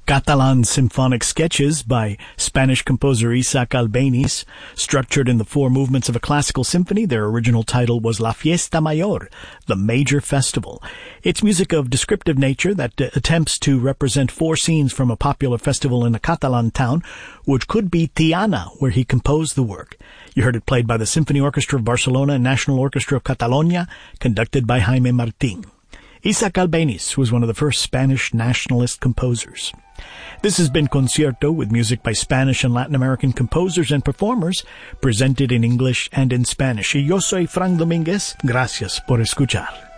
Catalan symphonic sketches by Spanish composer Isaac Albéniz. Structured in the four movements of a classical symphony, their original title was La Fiesta Mayor, the Major Festival. It's music of descriptive nature that attempts to represent four scenes from a popular festival in a Catalan town, which could be Tiana, where he composed the work. You heard it played by the Symphony Orchestra of Barcelona and National Orchestra of Catalonia, conducted by Jaime Martín. Isaac Albéniz was one of the first Spanish nationalist composers. This has been Concierto, with music by Spanish and Latin American composers and performers, presented in English and in Spanish. Y yo soy Frank Domínguez. Gracias por escuchar.